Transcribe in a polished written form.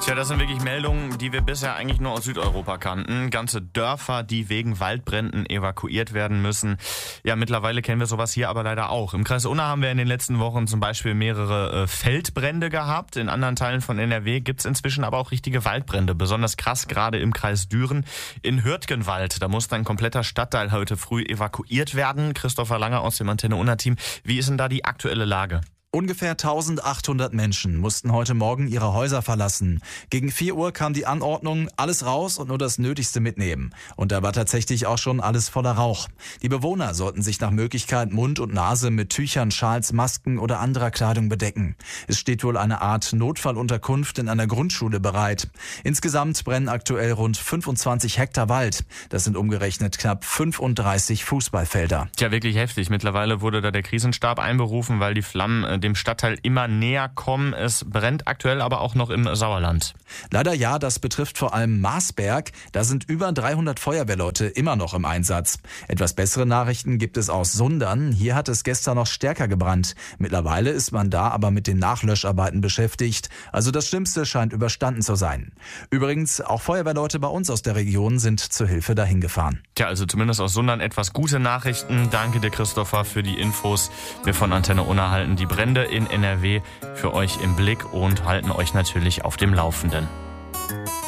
Tja, das sind wirklich Meldungen, die wir bisher eigentlich nur aus Südeuropa kannten. Ganze Dörfer, die wegen Waldbränden evakuiert werden müssen. Ja, mittlerweile kennen wir sowas hier aber leider auch. Im Kreis Unna haben wir in den letzten Wochen zum Beispiel mehrere Feldbrände gehabt. In anderen Teilen von NRW gibt's inzwischen aber auch richtige Waldbrände. Besonders krass gerade im Kreis Düren in Hürtgenwald. Da musste ein kompletter Stadtteil heute früh evakuiert werden. Christopher Lange aus dem Antenne Unna-Team. Wie ist denn da die aktuelle Lage? Ungefähr 1800 Menschen mussten heute Morgen ihre Häuser verlassen. Gegen 4 Uhr kam die Anordnung, alles raus und nur das Nötigste mitnehmen. Und da war tatsächlich auch schon alles voller Rauch. Die Bewohner sollten sich nach Möglichkeit Mund und Nase mit Tüchern, Schals, Masken oder anderer Kleidung bedecken. Es steht wohl eine Art Notfallunterkunft in einer Grundschule bereit. Insgesamt brennen aktuell rund 25 Hektar Wald. Das sind umgerechnet knapp 35 Fußballfelder. Tja, wirklich heftig. Mittlerweile wurde da der Krisenstab einberufen, weil die Flammen dem Stadtteil immer näher kommen. Es brennt aktuell aber auch noch im Sauerland. Leider ja, das betrifft vor allem Marsberg. Da sind über 300 Feuerwehrleute immer noch im Einsatz. Etwas bessere Nachrichten gibt es aus Sundern. Hier hat es gestern noch stärker gebrannt. Mittlerweile ist man da aber mit den Nachlöscharbeiten beschäftigt. Also das Schlimmste scheint überstanden zu sein. Übrigens, auch Feuerwehrleute bei uns aus der Region sind zur Hilfe dahin gefahren. Tja, also zumindest aus Sundern etwas gute Nachrichten. Danke dir, Christopher, für die Infos. Wir von Antenne Unna halten die Brände in NRW für euch im Blick und halten euch natürlich auf dem Laufenden.